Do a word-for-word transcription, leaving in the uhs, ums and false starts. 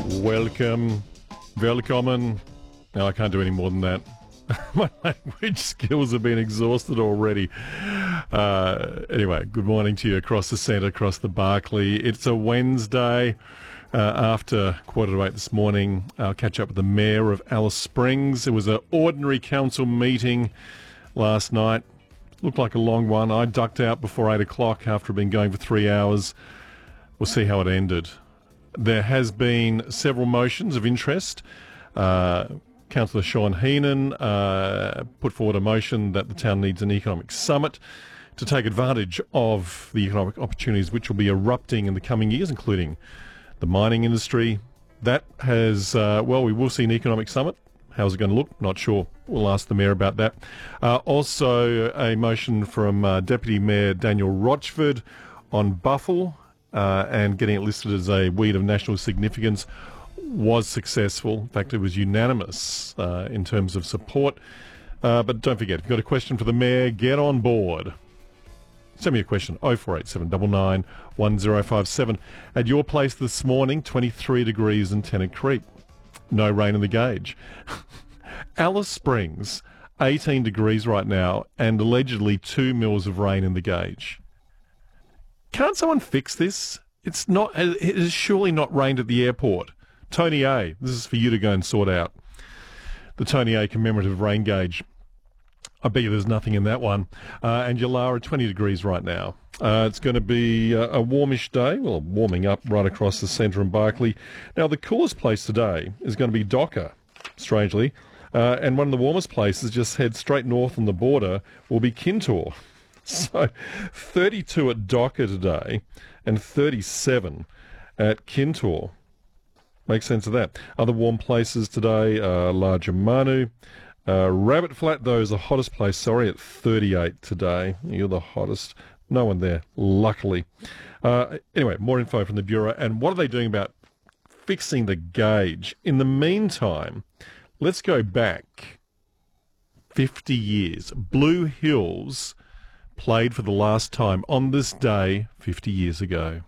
Welcome. Willkommen. No, I can't do any more than that. My language skills have been exhausted already. Uh, anyway, good morning to you across the centre, across the Barclay. It's a Wednesday. Uh, after quarter to eight this morning, I'll catch up with the Mayor of Alice Springs. It was an ordinary council meeting last night. Looked like a long one. I ducked out before eight o'clock after been going for three hours. We'll see how it ended. There has been several motions of interest. Uh, Councillor Sean Heenan uh, put forward a motion that the town needs an economic summit to take advantage of the economic opportunities which will be erupting in the coming years, including the mining industry. That has, uh, well, we will see an economic summit. How's it going to look? Not sure. We'll ask the Mayor about that. Uh, also, a motion from uh, Deputy Mayor Daniel Rochford on Buffel uh, and getting it listed as a weed of national significance was successful. In fact, it was unanimous uh, in terms of support. Uh, but don't forget, if you've got a question for the Mayor, get on board. Send me a question, oh four eight seven nine nine one oh five seven. At your place this morning, twenty-three degrees in Tennant Creek. No rain in the gauge. Alice Springs, eighteen degrees right now, and allegedly two mils of rain in the gauge. Can't someone fix this? It's not. It has surely not rained at the airport. Tony A, this is for you to go and sort out. The Tony A commemorative rain gauge. I bet you there's nothing in that one. Uh, and Yulara, twenty degrees right now. Uh, it's going to be uh, a warmish day, well, warming up right across the centre in Barclay. Now, the coolest place today is going to be Docker, strangely. Uh, and one of the warmest places, just head straight north on the border, will be Kintore. So, thirty-two at Docker today and thirty-seven at Kintore. Makes sense of that. Other warm places today are Larger Manu. Uh, Rabbit Flat, though, is the hottest place, sorry, at thirty-eight today. You're the hottest. No one there, luckily. Uh, anyway, more info from the Bureau. And what are they doing about fixing the gauge? In the meantime, let's go back fifty years. Blue Hills played for the last time on this day fifty years ago.